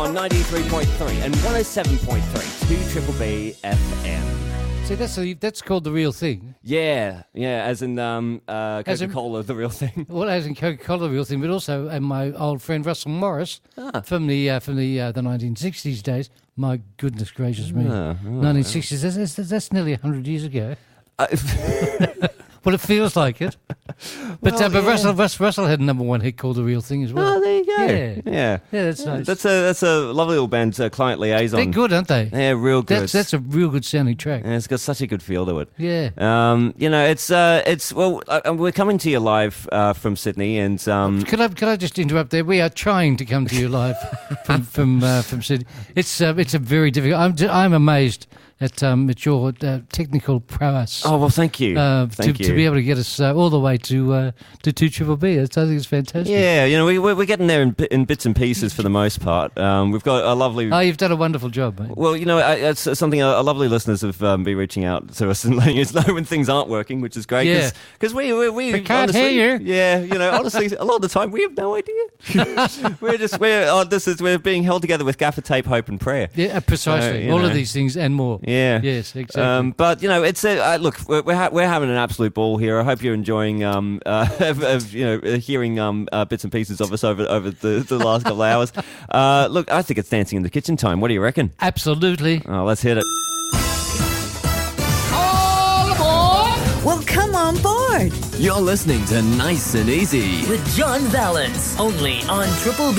On 93.3 and 107.3, 2 Triple B FM. See, that's called The Real Thing. Yeah, as in Coca-Cola, the real thing. Well, as in Coca-Cola, The Real Thing, but also my old friend Russell Morris from the 1960s days. My goodness gracious me. 1960s, that's nearly 100 years ago. Well, it feels like it. But Russell had a number one hit called The Real Thing as well. Oh, there you go. Yeah, that's nice. That's a lovely little band, Client Liaison. They're good, aren't they? Yeah, real good. That's a real good sounding track. Yeah, it's got such a good feel to it. Yeah. We're coming to you live from Sydney, and Could I just interrupt there? We are trying to come to you live from Sydney. It's a very difficult. I'm amazed at your technical prowess. oh well, thank you. To be able to get us all the way to 2 Triple B. I think it's fantastic. Yeah, we're getting there in bits and pieces for the most part. We've got a lovely. Oh, you've done a wonderful job, mate. Well, it's something our lovely listeners have been reaching out to us and letting us know when things aren't working, which is great. Yeah. Because we can't honestly, hear you. Yeah, honestly, a lot of the time we have no idea. We're being held together with gaffer tape, hope, and prayer. Yeah, precisely. All of these things and more. Yeah. Yes, exactly. But it's look, we're having an absolute ball here. I hope you're enjoying hearing bits and pieces of us over the last couple of hours. Look, I think it's dancing in the kitchen time. What do you reckon? Absolutely. Oh, let's hit it. All aboard! Well, come on board. You're listening to Nice and Easy With John Valence, only on Triple B.